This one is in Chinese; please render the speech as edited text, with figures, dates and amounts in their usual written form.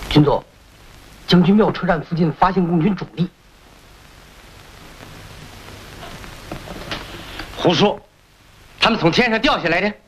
军总，将军庙车站附近发现共军主力。 胡说，他们从天上掉下来的。